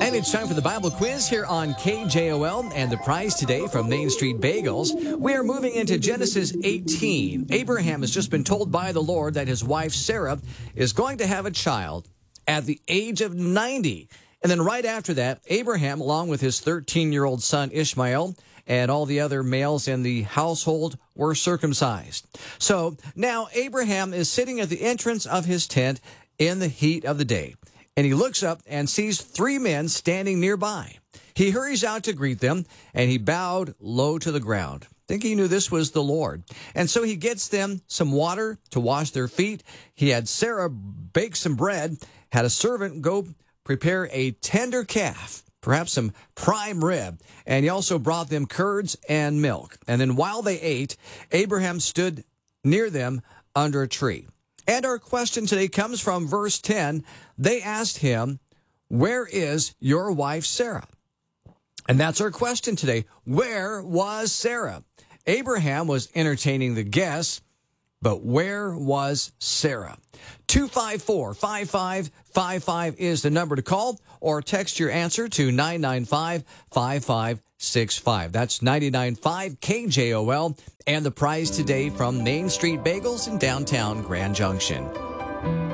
And it's time for the Bible quiz here on KJOL. And the prize today from Main Street Bagels. We are moving into Genesis 18. Abraham has just been told by the Lord that his wife Sarah is going to have a child at the age of 90. And then right after that, Abraham, along with his 13-year-old son Ishmael, and all the other males in the household were circumcised. So now Abraham is sitting at the entrance of his tent in the heat of the day. And he looks up and sees 3 men standing nearby. He hurries out to greet them, and he bowed low to the ground, thinking he knew this was the Lord. And so he gets them some water to wash their feet. He had Sarah bake some bread, had a servant go prepare a tender calf, perhaps some prime rib, and he also brought them curds and milk. And then while they ate, Abraham stood near them under a tree. And our question today comes from verse 10. They asked him, "Where is your wife Sarah?" And that's our question today. Where was Sarah? Abraham was entertaining the guests, but where was Sarah? 254-5555 is the number to call, or text your answer to 995-5565. That's 99.5 KJOL, and the prize today from Main Street Bagels in downtown Grand Junction.